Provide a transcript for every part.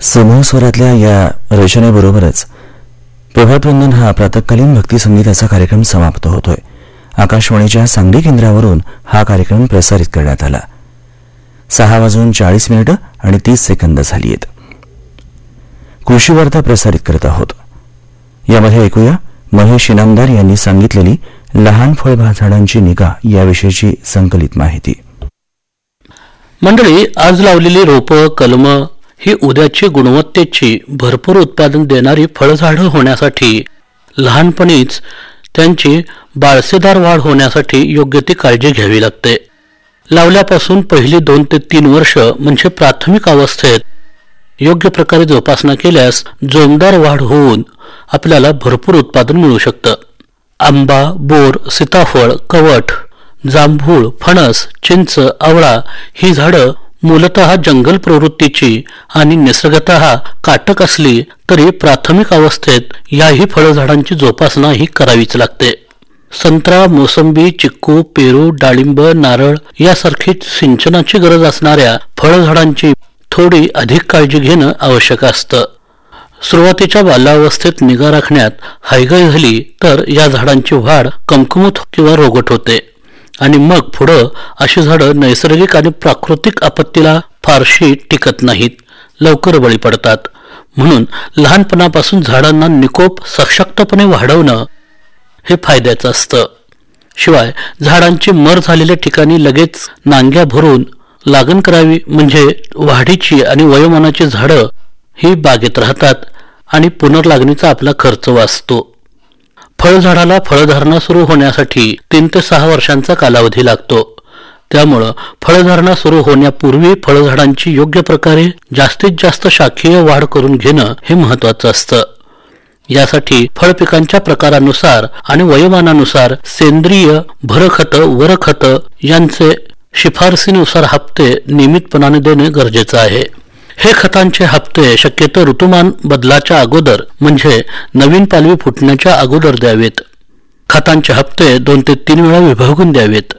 समूह स्वरातल्या या रचनेबरोबरच प्रभातवंदन हा प्रातःकालीन भक्तिसंगीताचा कार्यक्रम समाप्त होतोय. आकाशवाणीच्या सांगली केंद्रावरून हा कार्यक्रम प्रसारित करण्यात आला. 6:40 झाली आहेत. कृषी वार्ता प्रसारित करत आहोत. यामध्ये ऐकूया महेश इनामदार यांनी सांगितलेली लहान फळझाडांची निगा याविषयीची संकलित माहिती. मंडळी, आज लावलेली रोपं, कलमं ही उद्याची गुणवत्तेची भरपूर उत्पादन देणारी फळझाडं होण्यासाठी लहानपणीच त्यांची बाळसेदार वाढ होण्यासाठी योग्य ती काळजी घ्यावी लागते. लावल्यापासून पहिली 2 ते 3 वर्ष म्हणजे प्राथमिक अवस्थेत योग्य प्रकारे जोपासना केल्यास जोमदार वाढ होऊन आपल्याला भरपूर उत्पादन मिळू शकतं. आंबा, बोर, सीताफळ, कवठ, जांभूळ, फणस, चिंच, आवळा ही झाडं मूलतः जंगल प्रवृत्तीची आणि निसर्गतः काटक असली तरी प्राथमिक अवस्थेत याही फळझाडांची जोपासना ही करावीच लागते. संत्रा, मोसंबी, चिक्कू, पेरू, डाळिंब, नारळ यासारखी सिंचनाची गरज असणाऱ्या फळझाडांची थोडी अधिक काळजी घेणं आवश्यक असतं. सुरुवातीच्या बाल्यावस्थेत निगा राखण्यात हयगय झाली तर या झाडांची वाढ कमकुवत किंवा रोगट होते आणि मग पुढं अशी झाडं नैसर्गिक आणि प्राकृतिक आपत्तीला फारशी टिकत नाहीत, लवकर बळी पडतात. म्हणून लहानपणापासून झाडांना निकोप सशक्तपणे वाढवणं हे फायद्याचं असतं. शिवाय झाडांची मर झालेल्या ठिकाणी लगेच नांग्या भरून लागण करावी, म्हणजे वाढीची आणि वयोमानाची झाडं ही बागेत राहतात आणि पुनर्लागणीचा आपला खर्च वाचतो. फळझाडाला फळधारणा सुरू होण्यासाठी 3 ते 6 वर्षांचा कालावधी लागतो. त्यामुळं फळधारणा सुरू होण्यापूर्वी फळझाडांची योग्य प्रकारे जास्तीत जास्त शाखीय वाढ करून घेणं हे महत्वाचं असतं. यासाठी फळपिकांच्या प्रकारानुसार आणि वयोमानानुसार सेंद्रिय भरखतं, वरखतं यांचे शिफारसीनुसार हप्ते नियमितपणाने देणे गरजेचं आहे. हे खतांचे हप्ते शक्यतो ऋतुमान बदलाच्या अगोदर म्हणजे नवीन पालवी फुटण्याच्या अगोदर द्यावेत. खतांचे हप्ते 2 ते 3 वेळा विभागून द्यावेत.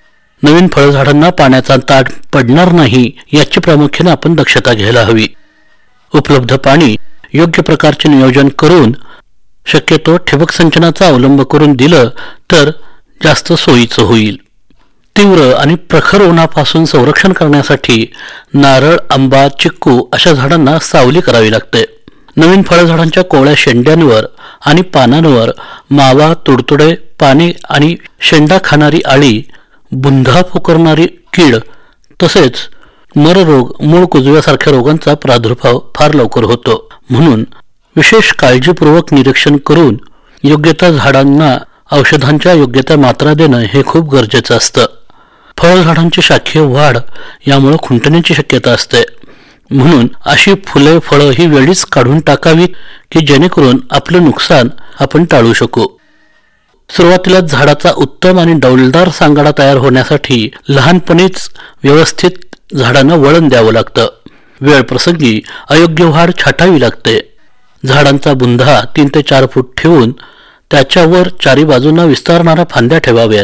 नवीन फळझाडांना पाण्याचा ताट पडणार नाही याची प्रामुख्याने आपण दक्षता घ्यायला हवी. उपलब्ध पाणी योग्य प्रकारचे नियोजन करून शक्यतो ठिबक सिंचनाचा अवलंब करून दिलं तर जास्त सोयीचं होईल. तीव्र आणि प्रखर उन्हापासून संरक्षण करण्यासाठी नारळ, आंबा, चिक्कू अशा झाडांना सावली करावी लागते. नवीन फळझाडांच्या कोवळ्या शेंड्यांवर आणि पानांवर मावा, तुडतुडे, पाने आणि शेंडा खाणारी आळी, बुंधा पोकरणारी कीड तसेच मररोग, मूळ कुजव्यासारख्या रोगांचा प्रादुर्भाव फार लवकर होतो. म्हणून विशेष काळजीपूर्वक निरीक्षण करून योग्य त्या झाडांना औषधांच्या योग्य त्या मात्रा देणं हे खूप गरजेचं असतं. फळझाडांची शाखीय वाढ यामुळे खुंटण्याची शक्यता असते. म्हणून अशी फुले, फळं ही वेळीच काढून टाकावीत की जेणेकरून आपलं नुकसान आपण टाळू शकू. सुरुवातीला झाडाचा उत्तम आणि डौलदार सांगाडा तयार होण्यासाठी लहानपणीच व्यवस्थित झाडांना वळण द्यावं लागतं. वेळ प्रसंगी अयोग्य वाढ छाटावी लागते. झाडांचा बुंधा 3 ते 4 फूट ठेवून त्याच्यावर 4 बाजूंना विस्तारणाऱ्या फांद्या ठेवाव्यात.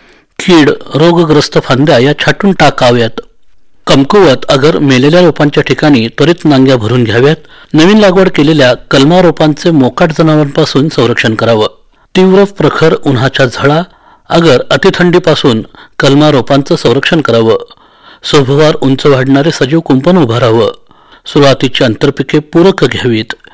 कीड रोगग्रस्त फांद्या या छाटून टाकाव्यात. कमकुवत अगर मेलेल्या रोपांच्या ठिकाणी त्वरित नांग्या भरून घ्याव्यात. नवीन लागवड केलेल्या कलमा रोपांचे मोकाट जनावरांपासून संरक्षण करावं. तीव्र प्रखर उन्हाच्या झळा अगर अतिथंडीपासून कलमा रोपांचं संरक्षण करावं. सभोवार उंच वाढणारे सजीव कुंपण उभारावं. सुरुवातीची आंतरपिके पूरक घ्यावीत.